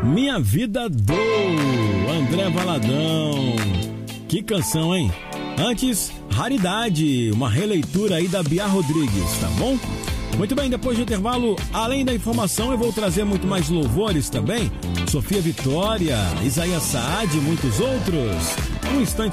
Minha Vida Do, André Valadão. Que canção, hein? Antes, Raridade, uma releitura aí da Bia Rodrigues, tá bom? Muito bem, depois do intervalo, além da informação, eu vou trazer muito mais louvores também. Sofia Vitória, Isaías Saad e muitos outros. Um instante